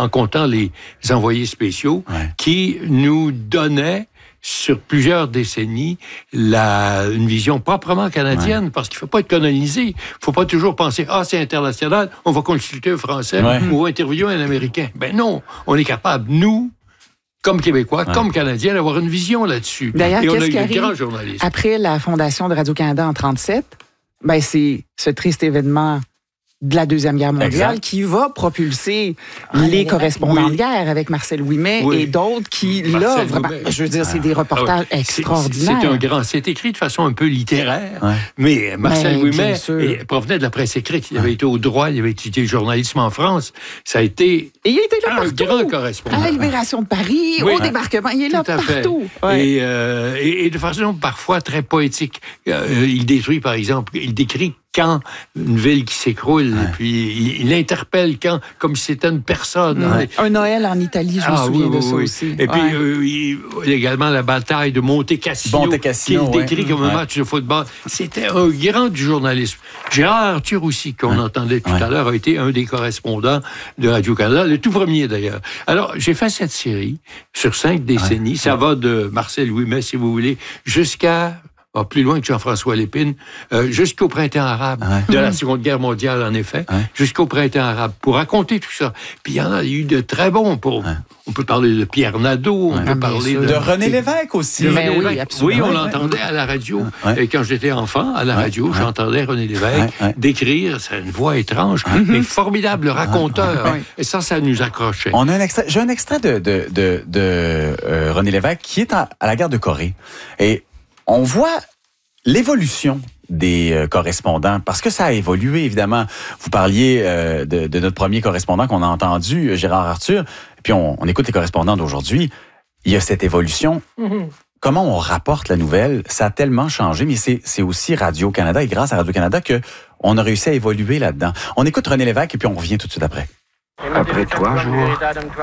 en comptant les envoyés spéciaux, qui nous donnaient sur plusieurs décennies une vision proprement canadienne, parce qu'il ne faut pas être colonisé. Il ne faut pas toujours penser « Ah, c'est international, on va consulter un Français ou interviewer un Américain ». Ben non, on est capable, nous, comme Québécois, comme Canadiens, d'avoir une vision là-dessus. D'ailleurs, et on qu'est-ce a eu qui de arrive grands journalistes. Après la fondation de Radio-Canada en 1937, ben c'est ce triste événement de la Deuxième Guerre mondiale qui va propulser les correspondants de guerre avec Marcel Ouimet et d'autres qui, là, vraiment, je veux dire, c'est des reportages extraordinaires. C'est écrit de façon un peu littéraire, mais Marcel Ouimet provenait de la presse écrite. Il avait été au droit, il avait étudié le journalisme en France. Ça a été et il était là un grand correspondant. À la Libération de Paris, au débarquement, il est là partout. Et de façon parfois très poétique. Il détruit, par exemple, il décrit quand une ville qui s'écroule, et puis il interpelle quand, comme si c'était une personne. Un Noël en Italie, je me souviens de ça aussi. Et puis, il y a également la bataille de Monte Cassino, qui est décrit comme un match de football. C'était un grand du journalisme. Gérard Arthur aussi, qu'on entendait tout à l'heure, a été un des correspondants de Radio-Canada, le tout premier d'ailleurs. Alors, j'ai fait cette série sur 5 décennies. Ça va de Marcel Ouimet, si vous voulez, jusqu'à... plus loin que Jean-François Lépine, jusqu'au printemps arabe de la Seconde Guerre mondiale, en effet, jusqu'au printemps arabe, pour raconter tout ça. Puis il y en a eu de très bons. On peut parler de Pierre Nadeau, on peut parler de René Lévesque aussi. Oui, on l'entendait à la radio. Et quand j'étais enfant, à la radio, j'entendais René Lévesque décrire, c'est une voix étrange, mais formidable raconteur. Et ça nous accrochait. On a j'ai un extrait de René Lévesque qui est à la guerre de Corée. Et on voit l'évolution des correspondants, parce que ça a évolué, évidemment. Vous parliez de notre premier correspondant qu'on a entendu, Gérard Arthur, puis on écoute les correspondants d'aujourd'hui. Il y a cette évolution. Comment on rapporte la nouvelle, ça a tellement changé, mais c'est aussi Radio-Canada, et grâce à Radio-Canada qu'on a réussi à évoluer là-dedans. On écoute René Lévesque, et puis on revient tout de suite après. Après 3 jours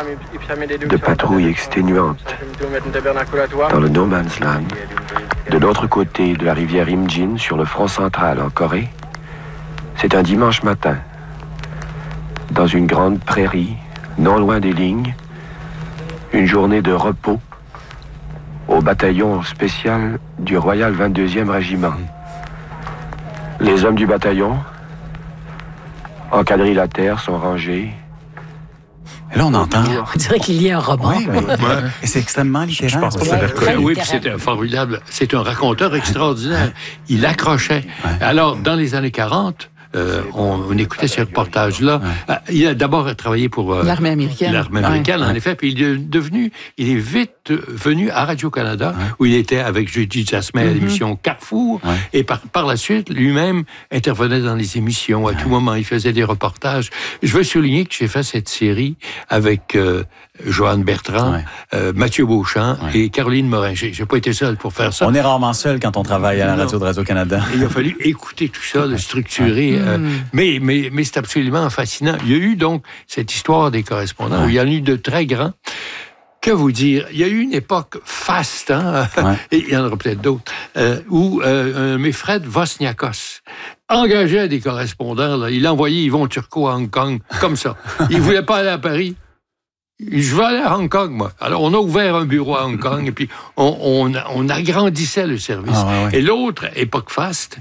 de patrouille exténuante dans le No Man's Land, de l'autre côté de la rivière Imjin, sur le front central en Corée, c'est un dimanche matin, dans une grande prairie, non loin des lignes, une journée de repos au bataillon spécial du Royal 22e Régiment. Les hommes du bataillon, en quadrilatère, sont rangés. Et là, on entend. On dirait qu'il y a un roman. Oui, mais et c'est extrêmement littéraire. Je pense que oui, puis c'est un formidable, c'est un raconteur extraordinaire. Il accrochait. Alors, dans les années 40, on écoutait ces reportages-là. Il a d'abord travaillé pour l'armée américaine. L'armée américaine, en effet. Puis il est vite venu à Radio-Canada, où il était avec Judy Jasmin à l'émission Carrefour. Et par la suite, lui-même intervenait dans les émissions. À tout moment, il faisait des reportages. Je veux souligner que j'ai fait cette série avec Joanne Bertrand, Mathieu Beauchamp et Caroline Morin. J'ai pas été seul pour faire ça. On est rarement seul quand on travaille à la radio de Radio-Canada. Il a fallu écouter tout ça, le structurer. Mais c'est absolument fascinant. Il y a eu donc cette histoire des correspondants où il y en a eu de très grands. Que vous dire? Il y a eu une époque faste, et il y en aura peut-être d'autres, où Fred Vosniakos engageait des correspondants. Là. Il envoyait Yvon Turcot à Hong Kong, comme ça. Il ne voulait pas aller à Paris. Je vais aller à Hong Kong, moi. Alors, on a ouvert un bureau à Hong Kong et puis on agrandissait le service. Et l'autre époque faste,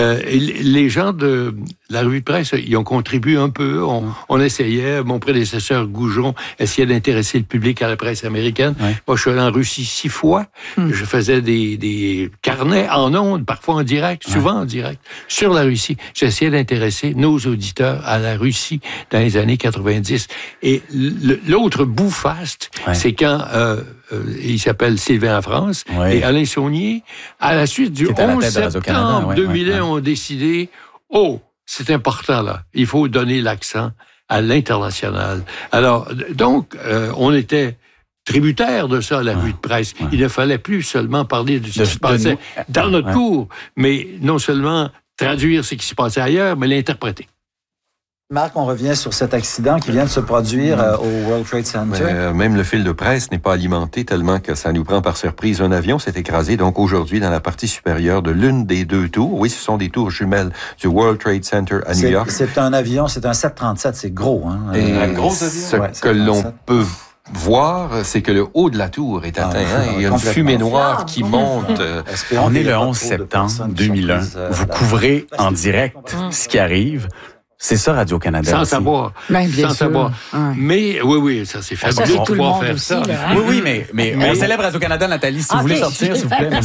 les gens de la revue de presse, ils ont contribué un peu. On essayait, mon prédécesseur Goujon essayait d'intéresser le public à la presse américaine. Moi, je suis allé en Russie 6 fois. Je faisais des carnets en ondes, parfois en direct, souvent en direct, sur la Russie. J'essayais d'intéresser nos auditeurs à la Russie dans les années 90. Et l'autre bout faste, c'est quand il s'appelle Sylvain France et Alain Saunier, à la suite du 11 septembre 2001, ont décidé, c'est important là, il faut donner l'accent à l'international. Alors, donc, on était tributaire de ça, la revue de presse. Il ne fallait plus seulement parler de ce qui se passait dans notre cour, mais non seulement traduire ce qui se passait ailleurs, mais l'interpréter. Marc, on revient sur cet accident qui vient de se produire au World Trade Center. Même le fil de presse n'est pas alimenté tellement que ça nous prend par surprise. Un avion s'est écrasé donc aujourd'hui dans la partie supérieure de l'une des deux tours. Oui, ce sont des tours jumelles du World Trade Center à New York. C'est un avion, c'est un 737, c'est gros. Hein? Et un gros avion. Ce que l'on peut voir, c'est que le haut de la tour est atteint. Il y a une fumée noire qui monte. On est le 11 septembre 2001. Vous couvrez en direct ce qui arrive. C'est ça, Radio-Canada. Sans savoir. Bien sans savoir. Mais oui, ça c'est fabuleux de pouvoir faire ça. Oui, mais on célèbre Radio-Canada, Nathalie, si vous voulez sortir, s'il vous plaît.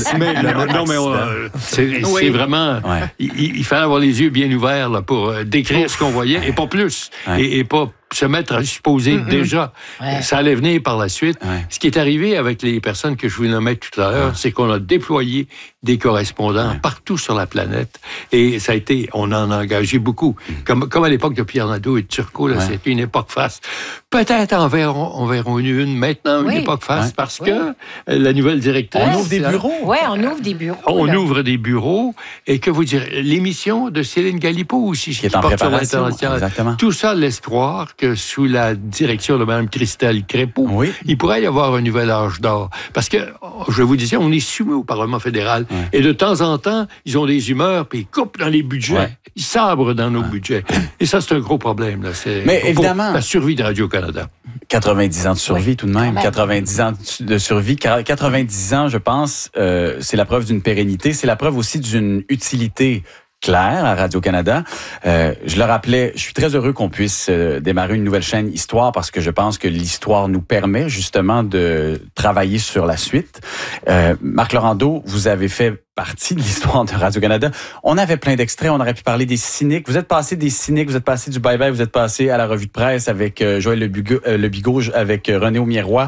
C'est vraiment... Ouais. Il fallait avoir les yeux bien ouverts là, pour décrire ce qu'on voyait, et pas plus. Et pas se mettre à supposer déjà. Ça allait venir par la suite. Ce qui est arrivé avec les personnes que je vous nommais tout à l'heure, c'est qu'on a déployé des correspondants partout sur la planète. Et ça a été, on en a engagé beaucoup. Comme à l'époque de Pierre Nadeau et de Turcot, là, c'était une époque faste. Peut-être on verra une maintenant, une époque faste, parce que la nouvelle directrice... On ouvre des bureaux. Oui, on ouvre des bureaux. On ouvre des bureaux. Et que vous direz, l'émission de Céline Galipeau aussi, qui est en préparation. Exactement. Tout ça laisse croire que sous la direction de Mme Christelle Crépeau, il pourrait y avoir un nouvel âge d'or. Parce que, je vous disais, on est soumis au Parlement fédéral. Et de temps en temps, ils ont des humeurs, puis ils coupent dans les budgets. Ils sabrent dans nos budgets. Et ça, c'est un gros problème. Là. Mais évidemment... la survie de Radio-Canada. 90 ans de survie tout de même. 90 ans de survie. 90 ans, je pense, c'est la preuve d'une pérennité. C'est la preuve aussi d'une utilité claire à Radio-Canada. Je le rappelais, je suis très heureux qu'on puisse démarrer une nouvelle chaîne Histoire parce que je pense que l'histoire nous permet justement de travailler sur la suite. Marc Laurando, vous avez fait partie de l'histoire de Radio-Canada. On avait plein d'extraits, on aurait pu parler des cyniques. Vous êtes passé des cyniques, vous êtes passé du bye-bye, vous êtes passé à la revue de presse avec Joël Le Bigot, avec René Aumiérois.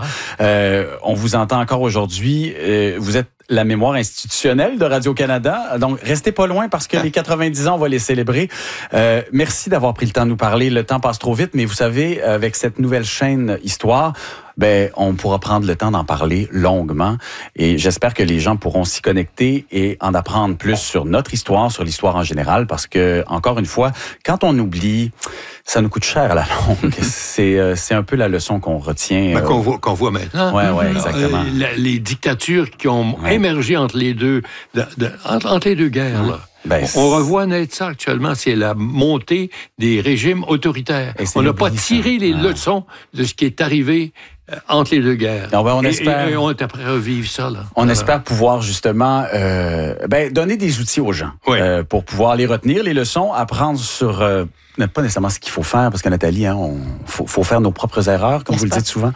On vous entend encore aujourd'hui. Vous êtes la mémoire institutionnelle de Radio-Canada. Donc, restez pas loin parce que les 90 ans, on va les célébrer. Merci d'avoir pris le temps de nous parler. Le temps passe trop vite, mais vous savez, avec cette nouvelle chaîne Histoire, on pourra prendre le temps d'en parler longuement. Et j'espère que les gens pourront s'y connecter et en apprendre plus sur notre histoire, sur l'histoire en général, parce que, encore une fois, quand on oublie, ça nous coûte cher à la longue. C'est un peu la leçon qu'on retient. Qu'on voit maintenant. Oui, exactement. Les dictatures qui ont émergé entre les deux, entre les deux guerres, là. On revoit naître ça actuellement, c'est la montée des régimes autoritaires. On n'a pas tiré les leçons de ce qui est arrivé entre les deux guerres. Non, on espère. Et on est après revivre ça. Là. On espère pouvoir justement donner des outils aux gens pour pouvoir les retenir, les leçons, apprendre sur... pas nécessairement ce qu'il faut faire, parce que Nathalie, faut faire nos propres erreurs, comme vous le dites souvent.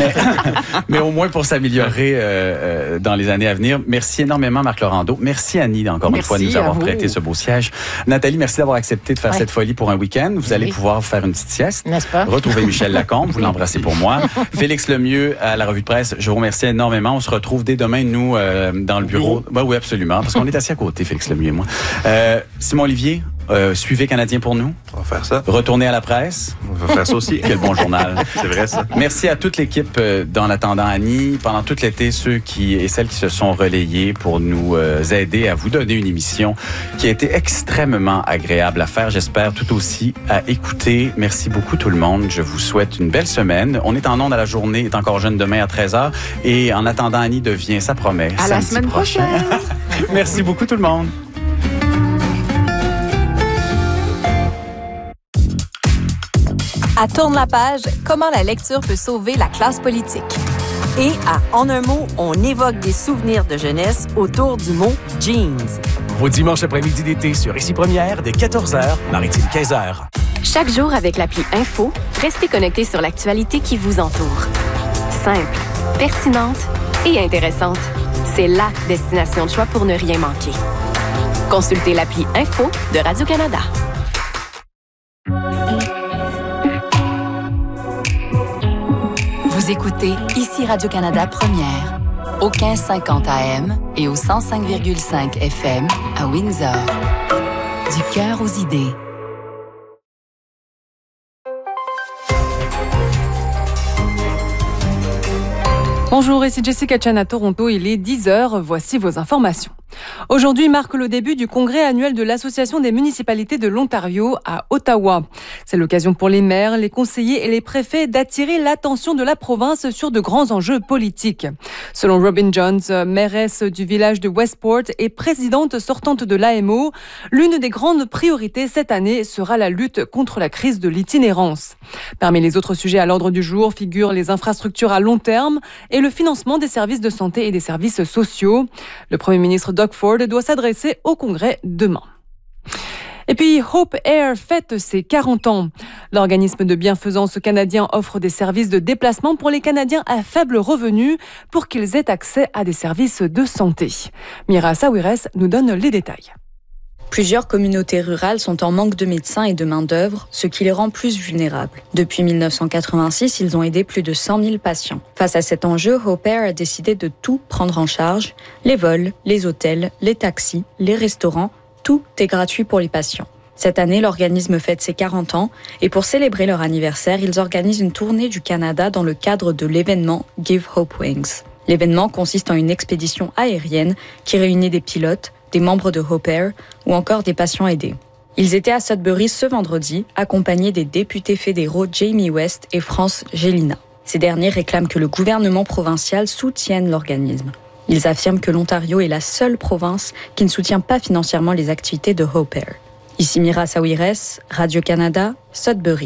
mais au moins pour s'améliorer dans les années à venir. Merci énormément, Marc Laurando. Merci, Annie, encore une fois, de nous avoir prêté ce beau siège. Nathalie, merci d'avoir accepté de faire cette folie pour un week-end. Vous allez pouvoir faire une petite sieste. N'est-ce pas? Retrouver Michel Lacombe, vous l'embrassez pour moi. Félix Lemieux à la revue de presse, je vous remercie énormément. On se retrouve dès demain, nous, dans le bureau. Oui, absolument, parce qu'on est assis à côté, Félix Lemieux et moi. Simon Olivier, suivez Canadien pour nous. On va faire ça. Retournez à la presse. On va faire ça aussi. Quel bon journal. C'est vrai, ça. Merci à toute l'équipe d'En attendant Annie. Pendant tout l'été, ceux et celles qui se sont relayés pour nous aider à vous donner une émission qui a été extrêmement agréable à faire. J'espère tout aussi à écouter. Merci beaucoup tout le monde. Je vous souhaite une belle semaine. On est en ondes à la journée, est encore jeune demain à 13h. Et En attendant Annie devient, ça promet, à la semaine prochaine. Merci beaucoup tout le monde. À Tourne la page, comment la lecture peut sauver la classe politique. Et à En un mot, on évoque des souvenirs de jeunesse autour du mot jeans. Vos dimanches après-midi d'été sur Ici Première, dès 14h, Maritime 15h. Chaque jour avec l'appli Info, restez connectés sur l'actualité qui vous entoure. Simple, pertinente et intéressante. C'est la destination de choix pour ne rien manquer. Consultez l'appli Info de Radio-Canada. Vous écoutez Ici Radio-Canada Première, au 1550 AM et au 105,5 FM à Windsor. Du cœur aux idées. Bonjour, ici Jessica Chan à Toronto. Il est 10h. Voici vos informations. Aujourd'hui marque le début du congrès annuel de l'Association des municipalités de l'Ontario à Ottawa. C'est l'occasion pour les maires, les conseillers et les préfets d'attirer l'attention de la province sur de grands enjeux politiques. Selon Robin Jones, mairesse du village de Westport et présidente sortante de l'AMO, l'une des grandes priorités cette année sera la lutte contre la crise de l'itinérance. Parmi les autres sujets à l'ordre du jour figurent les infrastructures à long terme et le financement des services de santé et des services sociaux. Le Premier ministre Doug Ford doit s'adresser au Congrès demain. Et puis, Hope Air fête ses 40 ans. L'organisme de bienfaisance canadien offre des services de déplacement pour les Canadiens à faible revenu pour qu'ils aient accès à des services de santé. Mira Sawires nous donne les détails. Plusieurs communautés rurales sont en manque de médecins et de main-d'œuvre, ce qui les rend plus vulnérables. Depuis 1986, ils ont aidé plus de 100 000 patients. Face à cet enjeu, Hope Air a décidé de tout prendre en charge. Les vols, les hôtels, les taxis, les restaurants, tout est gratuit pour les patients. Cette année, l'organisme fête ses 40 ans et pour célébrer leur anniversaire, ils organisent une tournée du Canada dans le cadre de l'événement Give Hope Wings. L'événement consiste en une expédition aérienne qui réunit des pilotes, des membres de Hope Air ou encore des patients aidés. Ils étaient à Sudbury ce vendredi, accompagnés des députés fédéraux Jamie West et France Gélinas. Ces derniers réclament que le gouvernement provincial soutienne l'organisme. Ils affirment que l'Ontario est la seule province qui ne soutient pas financièrement les activités de Hope Air. Ici Mira Sawires, Radio-Canada, Sudbury.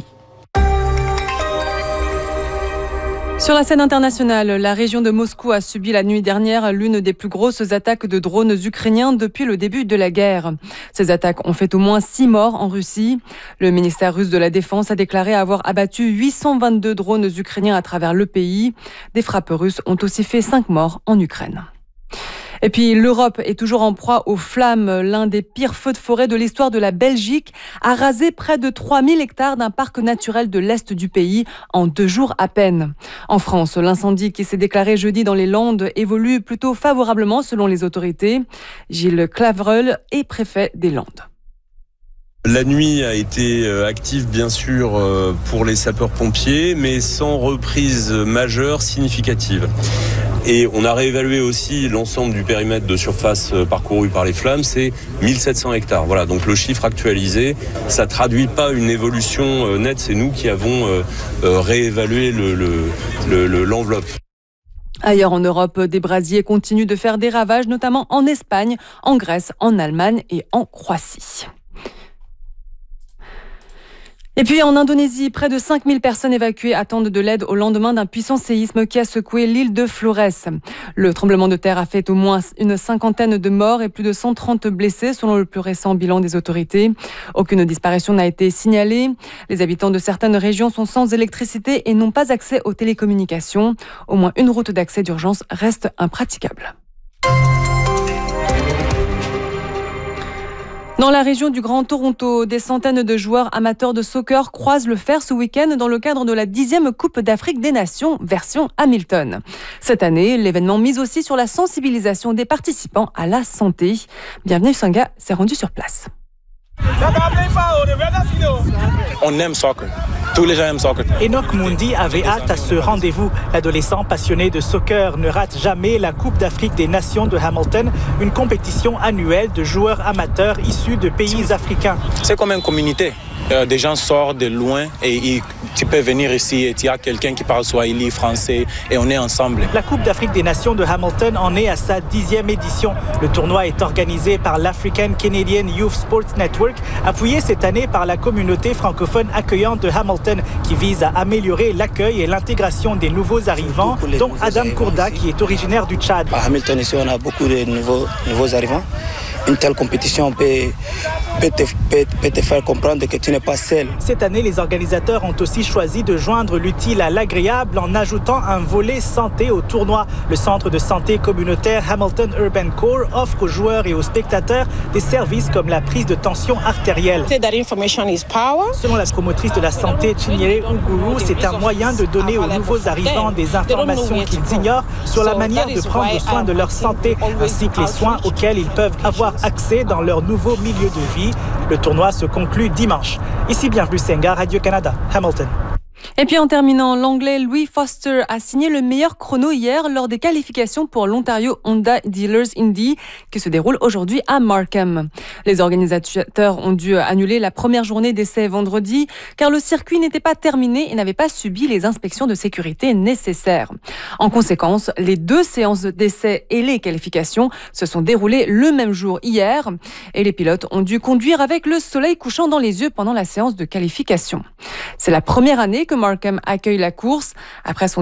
Sur la scène internationale, la région de Moscou a subi la nuit dernière l'une des plus grosses attaques de drones ukrainiens depuis le début de la guerre. Ces attaques ont fait au moins 6 morts en Russie. Le ministère russe de la Défense a déclaré avoir abattu 822 drones ukrainiens à travers le pays. Des frappes russes ont aussi fait 5 morts en Ukraine. Et puis l'Europe est toujours en proie aux flammes. L'un des pires feux de forêt de l'histoire de la Belgique a rasé près de 3000 hectares d'un parc naturel de l'Est du pays en 2 jours à peine. En France, l'incendie qui s'est déclaré jeudi dans les Landes évolue plutôt favorablement selon les autorités. Gilles Clavreul est préfet des Landes. La nuit a été active bien sûr pour les sapeurs-pompiers, mais sans reprise majeure significative. Et on a réévalué aussi l'ensemble du périmètre de surface parcouru par les flammes, c'est 1700 hectares. Voilà, donc le chiffre actualisé, ça ne traduit pas une évolution nette, c'est nous qui avons réévalué l'enveloppe. Ailleurs en Europe, des brasiers continuent de faire des ravages, notamment en Espagne, en Grèce, en Allemagne et en Croatie. Et puis en Indonésie, près de 5000 personnes évacuées attendent de l'aide au lendemain d'un puissant séisme qui a secoué l'île de Flores. Le tremblement de terre a fait au moins une 50aine de morts et plus de 130 blessés selon le plus récent bilan des autorités. Aucune disparition n'a été signalée. Les habitants de certaines régions sont sans électricité et n'ont pas accès aux télécommunications. Au moins une route d'accès d'urgence reste impraticable. Dans la région du Grand Toronto, des centaines de joueurs amateurs de soccer croisent le fer ce week-end dans le cadre de la 10e Coupe d'Afrique des Nations, version Hamilton. Cette année, l'événement mise aussi sur la sensibilisation des participants à la santé. Bienvenue Sanga s'est rendu sur place. On aime soccer. Tous les gens aiment soccer. Enoch Mundi avait hâte à ce rendez-vous. L'adolescent passionné de soccer ne rate jamais la Coupe d'Afrique des Nations de Hamilton, une compétition annuelle de joueurs amateurs issus de pays africains. C'est comme une communauté. Des gens sortent de loin et tu peux venir ici et tu as quelqu'un qui parle swahili, français et on est ensemble. La Coupe d'Afrique des Nations de Hamilton en est à sa 10e édition. Le tournoi est organisé par l'African Canadian Youth Sports Network, appuyé cette année par la communauté francophone accueillante de Hamilton qui vise à améliorer l'accueil et l'intégration des nouveaux arrivants, dont Adam Kourda qui est originaire du Tchad. À Hamilton, ici, on a beaucoup de nouveaux arrivants. Une telle compétition peut te faire comprendre que tu n'es pas seul. Cette année, les organisateurs ont aussi choisi de joindre l'utile à l'agréable en ajoutant un volet santé au tournoi. Le centre de santé communautaire Hamilton Urban Core offre aux joueurs et aux spectateurs des services comme la prise de tension artérielle. Selon la promotrice de la santé Chinyere Unguru, c'est un moyen de donner aux nouveaux arrivants des informations qu'ils ignorent sur la manière de prendre soin de leur santé, ainsi que les soins auxquels ils peuvent avoir accès dans leur nouveau milieu de vie. Le tournoi se conclut dimanche. Ici, bienvenue Senga, Radio-Canada, Hamilton. Et puis en terminant, l'Anglais Louis Foster a signé le meilleur chrono hier lors des qualifications pour l'Ontario Honda Dealers Indy qui se déroule aujourd'hui à Markham. Les organisateurs ont dû annuler la première journée d'essai vendredi car le circuit n'était pas terminé et n'avait pas subi les inspections de sécurité nécessaires. En conséquence, les 2 séances d'essai et les qualifications se sont déroulées le même jour hier et les pilotes ont dû conduire avec le soleil couchant dans les yeux pendant la séance de qualification. C'est la première année que Markham accueille la course. Après son